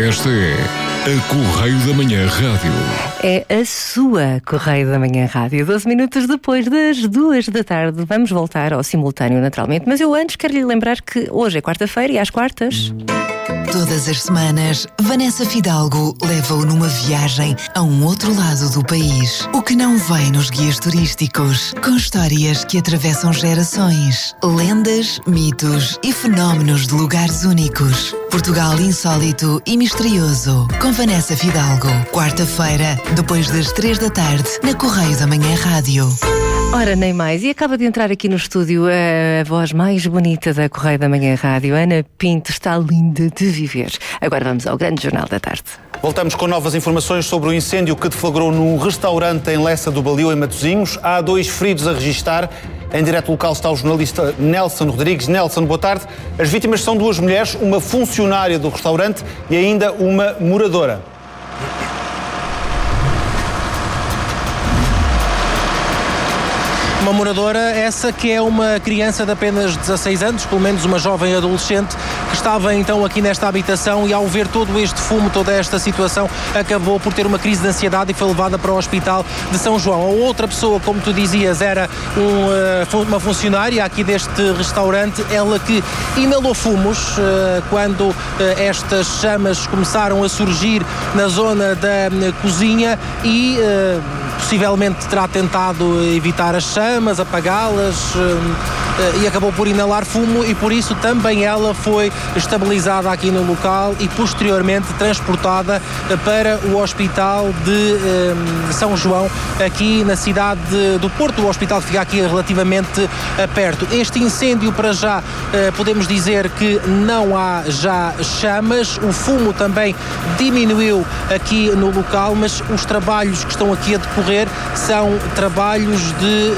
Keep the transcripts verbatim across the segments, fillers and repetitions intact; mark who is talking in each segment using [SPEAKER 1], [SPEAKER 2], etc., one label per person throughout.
[SPEAKER 1] Esta é a Correio da Manhã Rádio.
[SPEAKER 2] É a sua Correio da Manhã Rádio. doze minutos depois das duas da tarde. Vamos voltar ao simultâneo, naturalmente. Mas eu antes quero lhe lembrar que hoje é quarta-feira e às quartas...
[SPEAKER 3] Todas as semanas, Vanessa Fidalgo leva-o numa viagem a um outro lado do país. O que não vem nos guias turísticos, com histórias que atravessam gerações, lendas, mitos e fenómenos de lugares únicos. Portugal insólito e misterioso, com Vanessa Fidalgo. Quarta-feira, depois das três da tarde, na Correio da Manhã Rádio.
[SPEAKER 2] Ora, nem mais. E acaba de entrar aqui no estúdio a voz mais bonita da Correio da Manhã Rádio. Ana Pinto está linda de viver. Agora vamos ao grande Jornal da Tarde.
[SPEAKER 4] Voltamos com novas informações sobre o incêndio que deflagrou num restaurante em Lessa do Balio, em Matosinhos. Há dois feridos a registar. Em direto local está o jornalista Nelson Rodrigues. Nelson, boa tarde. As vítimas são duas mulheres, uma funcionária do restaurante e ainda uma moradora.
[SPEAKER 5] Uma moradora, essa que é uma criança de apenas dezasseis anos, pelo menos uma jovem adolescente, que estava então aqui nesta habitação e ao ver todo este fumo, toda esta situação, acabou por ter uma crise de ansiedade e foi levada para o hospital de São João. A outra pessoa, como tu dizias, era um, uma funcionária aqui deste restaurante, ela que inalou fumos quando estas chamas começaram a surgir na zona da cozinha e possivelmente terá tentado evitar as chamas, apagá-las e acabou por inalar fumo e por isso também ela foi estabilizada aqui no local e posteriormente transportada para o hospital de São João, aqui na cidade do Porto, o hospital que fica aqui relativamente perto. Este incêndio, para já, podemos dizer que não há já chamas, o fumo também diminuiu aqui no local, mas os trabalhos que estão aqui a decorrer são trabalhos de,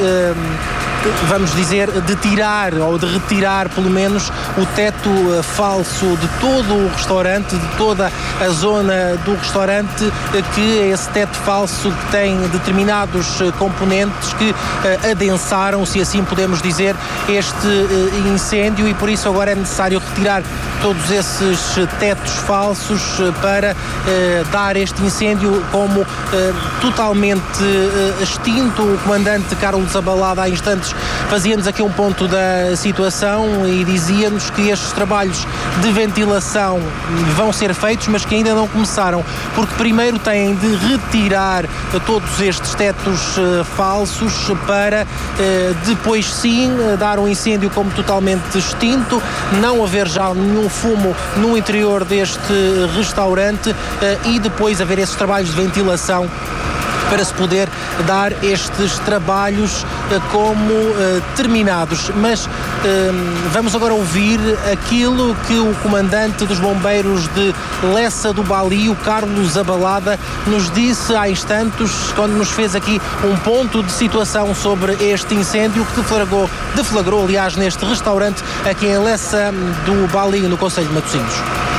[SPEAKER 5] vamos dizer, de tirar ou de retirar pelo menos o teto falso de todo o restaurante, de toda a zona do restaurante, que é esse teto falso que tem determinados componentes que adensaram, se assim podemos dizer, este incêndio e por isso agora é necessário retirar todos esses tetos falsos para dar este incêndio como totalmente extinto. O comandante Carlos Abalada há instantes fazia-nos aqui um ponto da situação e dizia-nos que estes trabalhos de ventilação vão ser feitos, mas que ainda não começaram, porque primeiro têm de retirar todos estes tetos uh, falsos para uh, depois sim uh, dar um incêndio como totalmente extinto, não haver já nenhum fumo no interior deste restaurante uh, e depois haver esses trabalhos de ventilação para se poder dar estes trabalhos uh, como uh, terminados. Mas uh, vamos agora ouvir aquilo que o comandante dos bombeiros de Lessa do Balio, Carlos Abalada, nos disse há instantes, quando nos fez aqui um ponto de situação sobre este incêndio que deflagrou, deflagrou aliás, neste restaurante aqui em Lessa do Balio, no concelho de Matosinhos.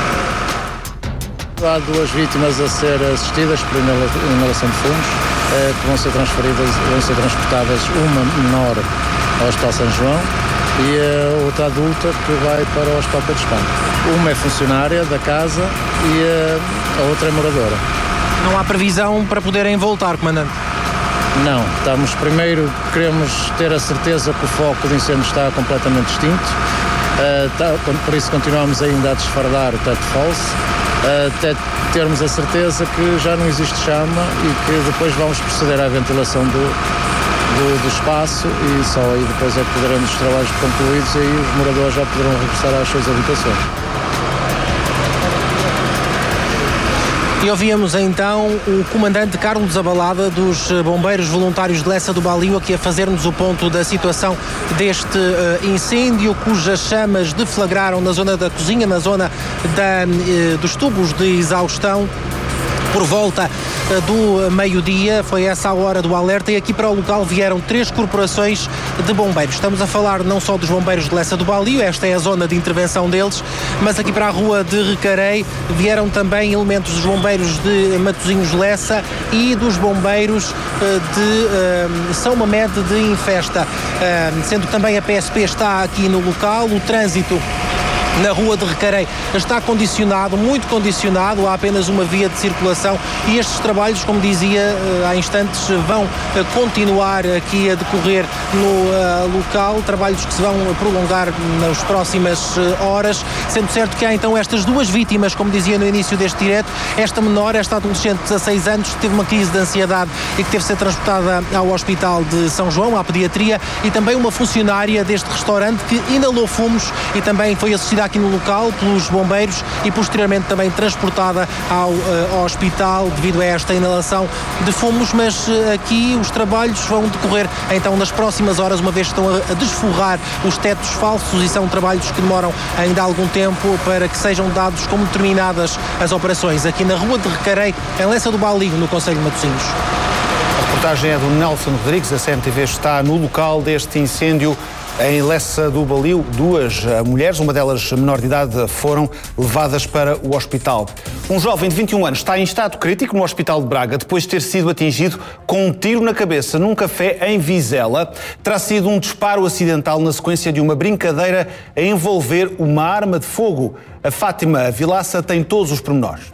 [SPEAKER 6] Há duas vítimas a ser assistidas por inalação de fumos, eh, que vão ser transferidas, vão ser transportadas, uma menor ao Hospital São João e a outra adulta que vai para o Hospital Pedro Espanto. Uma é funcionária da casa e a, a outra é moradora.
[SPEAKER 5] Não há previsão para poderem voltar, comandante?
[SPEAKER 6] Não, estamos primeiro, queremos ter a certeza que o foco de incêndio está completamente extinto, uh, tá, por isso continuamos ainda a desfardar o teto falso, até termos a certeza que já não existe chama e que depois vamos proceder à ventilação do, do, do espaço e só aí depois é que poderemos os trabalhos concluídos e aí os moradores já poderão regressar às suas habitações.
[SPEAKER 5] E ouvíamos então o comandante Carlos Abalada dos Bombeiros Voluntários de Lessa do Balio aqui a fazer-nos o ponto da situação deste uh, incêndio cujas chamas deflagraram na zona da cozinha, na zona da, uh, dos tubos de exaustão por volta do meio-dia, foi essa a hora do alerta e aqui para o local vieram três corporações de bombeiros. Estamos a falar não só dos bombeiros de Lessa do Balio, esta é a zona de intervenção deles, mas aqui para a rua de Recarei vieram também elementos dos bombeiros de Matosinhos de Lessa e dos bombeiros de uh, São Mamede de Infesta, uh, sendo que também a P S P está aqui no local. O trânsito na Rua de Recarei está condicionado, muito condicionado, há apenas uma via de circulação e estes trabalhos, como dizia há instantes, vão continuar aqui a decorrer no local, trabalhos que se vão prolongar nas próximas horas, sendo certo que há então estas duas vítimas, como dizia no início deste direto, esta menor, esta adolescente de dezasseis anos, que teve uma crise de ansiedade e que teve de ser transportada ao Hospital de São João, à pediatria, e também uma funcionária deste restaurante que inalou fumos e também foi assistida aqui no local pelos bombeiros e posteriormente também transportada ao uh, hospital devido a esta inalação de fumos, mas uh, aqui os trabalhos vão decorrer então nas próximas horas, uma vez que estão a, a desforrar os tetos falsos e são trabalhos que demoram ainda algum tempo para que sejam dados como terminadas as operações aqui na Rua de Recarei, em Lessa do Balio, no concelho de Matosinhos.
[SPEAKER 4] A reportagem é do Nelson Rodrigues, a C M T V está no local deste incêndio em Lessa do Balio. Duas mulheres, uma delas menor de idade, foram levadas para o hospital. Um jovem de vinte e um anos está em estado crítico no Hospital de Braga depois de ter sido atingido com um tiro na cabeça num café em Vizela. Terá sido um disparo acidental na sequência de uma brincadeira a envolver uma arma de fogo. A Fátima Vilaça tem todos os pormenores.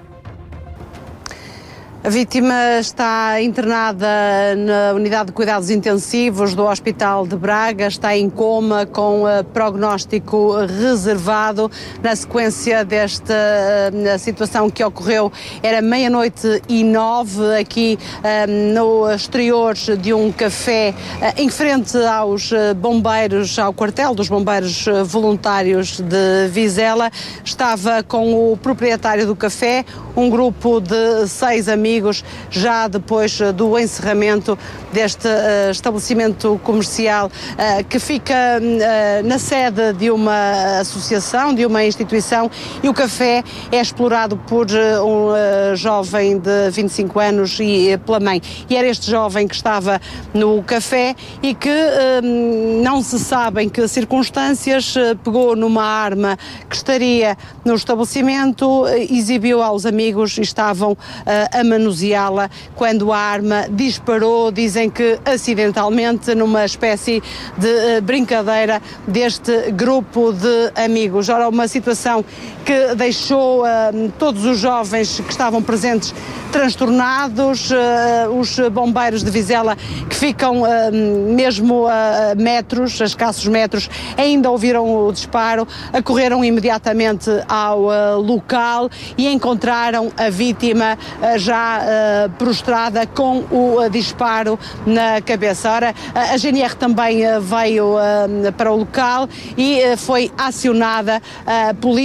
[SPEAKER 7] A vítima está internada na unidade de cuidados intensivos do Hospital de Braga, está em coma com uh, prognóstico reservado. Na sequência desta uh, situação que ocorreu, era meia-noite e nove, aqui uh, no exterior de um café, uh, em frente aos uh, bombeiros, ao quartel dos bombeiros uh, voluntários de Vizela. Estava com o proprietário do café, um grupo de seis amigos, já depois do encerramento deste uh, estabelecimento comercial uh, que fica uh, na sede de uma associação, de uma instituição, e o café é explorado por uh, um uh, jovem de vinte e cinco anos e uh, pela mãe. E era este jovem que estava no café e que uh, não se sabe em que circunstâncias uh, pegou numa arma que estaria no estabelecimento, uh, exibiu aos amigos e estavam uh, a manuseá-la quando a arma disparou, dizem que acidentalmente, numa espécie de uh, brincadeira deste grupo de amigos. Ora, uma situação que deixou uh, todos os jovens que estavam presentes transtornados, uh, os bombeiros de Vizela, que ficam uh, mesmo a metros, a escassos metros, ainda ouviram o disparo, acorreram imediatamente ao uh, local e encontraram a vítima uh, já uh, prostrada com o uh, disparo na cabeça. Ora, a G N R também uh, veio uh, para o local e uh, foi acionada a polícia